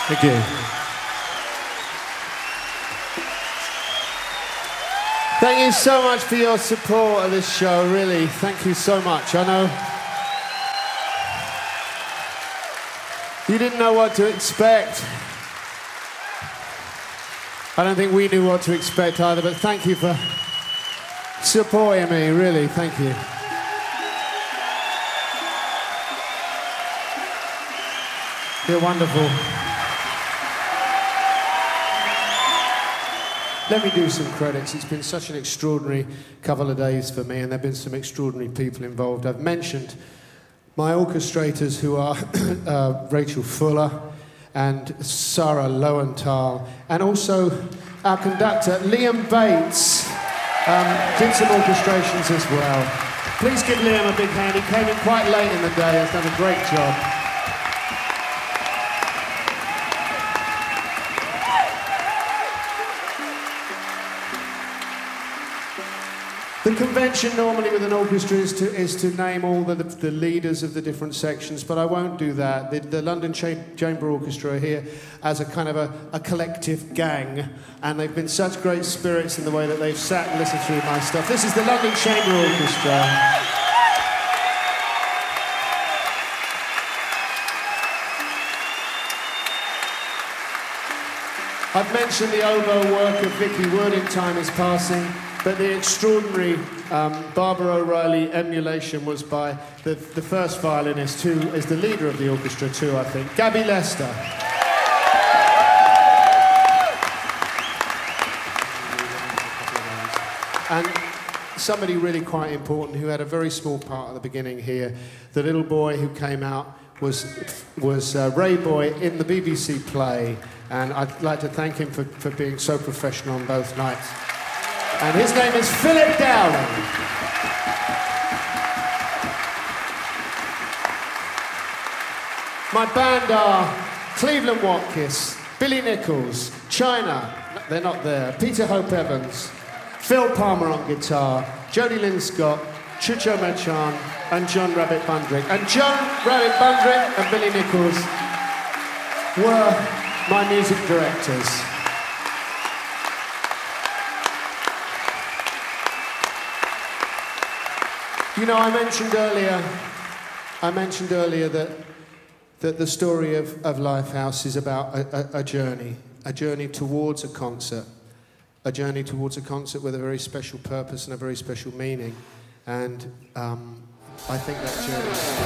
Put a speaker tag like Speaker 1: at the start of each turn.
Speaker 1: Thank you. Thank you so much for your support of this show, really. Thank you so much. I know you didn't know what to expect. I don't think we knew what to expect either, but thank you for supporting me, really. Thank you. You're wonderful. Let me do some credits. It's been such an extraordinary couple of days for me, and there have been some extraordinary people involved. I've mentioned my orchestrators, who are Rachel Fuller and Sarah Lowenthal, and also our conductor, Liam Bates, did some orchestrations as well. Please give Liam a big hand. He came in quite late in the day, has done a great job. The convention normally with an orchestra is to name all the leaders of the different sections, but I won't do that. The London Chamber Orchestra are here as a kind of a collective gang, and they've been such great spirits in the way that they've sat and listened through my stuff. This is the London Chamber Orchestra. I've mentioned the oboe work of Vicky Wood in Time Is Passing, but the extraordinary Barbara O'Reilly emulation was by the first violinist, who is the leader of the orchestra too, I think, Gabby Lester. And somebody really quite important who had a very small part at the beginning here, the little boy who came out was Ray Boy in the BBC play, and I'd like to thank him for being so professional on both nights. And his name is Philip Dowling. My band are Cleveland Watkins, Billy Nichols, China, they're not there, Peter Hope Evans, Phil Palmer on guitar, Jody Lynn Scott, Chucho Mechan, and John Rabbit Bundrick. And John Rabbit Bundrick and Billy Nichols were my music directors. You know, I mentioned earlier that the story of Lifehouse is about a journey towards a concert with a very special purpose and a very special meaning. And I think that journey